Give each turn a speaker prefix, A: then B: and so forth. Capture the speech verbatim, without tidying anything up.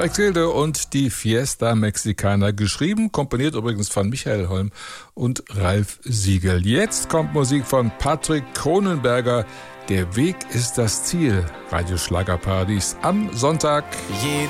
A: Rexilde und die Fiesta Mexicana, geschrieben, komponiert übrigens von Michael Holm und Ralf Siegel. Jetzt kommt Musik von Patrick Kronenberger. Der Weg ist das Ziel. Radio Schlagerparadies am Sonntag.
B: Jeder